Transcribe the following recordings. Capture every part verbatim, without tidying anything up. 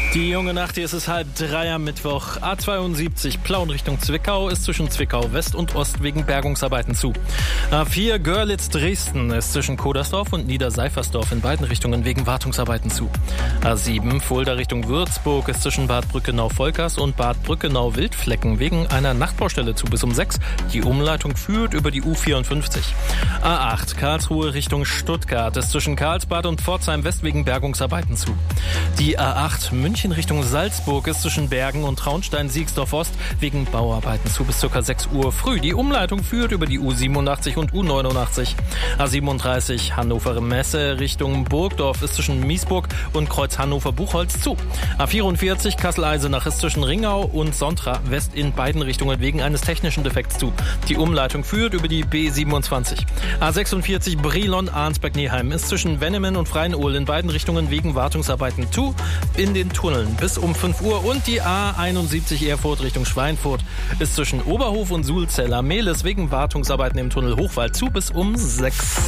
Die junge Nacht, hier ist es halb drei am Mittwoch. A zweiundsiebzig Plauen Richtung Zwickau ist zwischen Zwickau West und Ost wegen Bergungsarbeiten zu. A vier Görlitz-Dresden ist zwischen Kodersdorf und Niederseifersdorf in beiden Richtungen wegen Wartungsarbeiten zu. A sieben Fulda Richtung Würzburg ist zwischen Bad Brückenau-Volkers und Bad Brückenau-Wildflecken wegen einer Nachtbaustelle zu bis um sechs. Die Umleitung führt über die U vierundfünfzig. A acht Karlsruhe Richtung Stuttgart ist zwischen Karlsbad und Pforzheim West wegen Bergungsarbeiten zu. Die A acht München Richtung Salzburg ist zwischen Bergen und Traunstein-Siegsdorf Ost wegen Bauarbeiten zu bis ca. sechs Uhr früh. Die Umleitung führt über die U siebenundachtzig und U neunundachtzig. A siebenunddreißig Hannover Messe Richtung Burgdorf ist zwischen Miesburg und Kreuz Hannover-Buchholz zu. A vierundvierzig Kassel-Eisenach ist zwischen Ringau und Sontra West in beiden Richtungen wegen eines technischen Defekts zu. Die Umleitung führt über die B siebenundzwanzig. A sechsundvierzig Brilon-Arnsberg-Neheim ist zwischen Wennemen und Freienaul in beiden Richtungen wegen Wartungsarbeiten zu. In den Tunneln bis um fünf Uhr und die A einundsiebzig Erfurt Richtung Schweinfurt ist zwischen Oberhof und Sulzeller-Mehlis wegen Wartungsarbeiten im Tunnel Hochwald zu bis um sechs.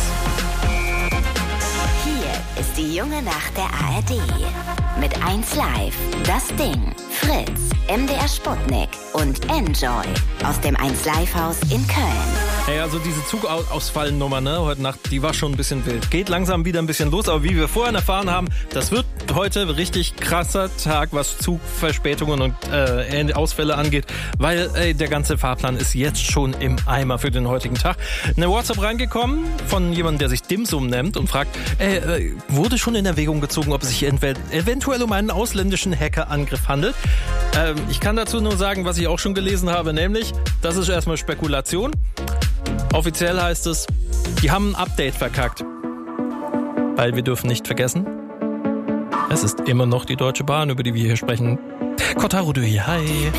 Hier ist die junge Nacht der A R D. Mit eins Live, Das Ding, Fritz, M D R Sputnik und Enjoy aus dem eins Live Haus in Köln. Hey, also diese Zugausfallnummer, ne, heute Nacht, die war schon ein bisschen wild. Geht langsam wieder ein bisschen los, aber wie wir vorhin erfahren haben, das wird heute richtig krasser Tag, was Zugverspätungen und äh, Ausfälle angeht, weil ey, der ganze Fahrplan ist jetzt schon im Eimer für den heutigen Tag. Eine WhatsApp reingekommen von jemandem, der sich Dimsum nennt und fragt, ey, äh, wurde schon in Erwägung gezogen, ob es sich eventuell um einen ausländischen Hackerangriff handelt? Ähm, ich kann dazu nur sagen, was ich auch schon gelesen habe, nämlich, das ist erstmal Spekulation. Offiziell heißt es, die haben ein Update verkackt. Weil wir dürfen nicht vergessen, es ist immer noch die Deutsche Bahn, über die wir hier sprechen. Kotaru Dui, hi.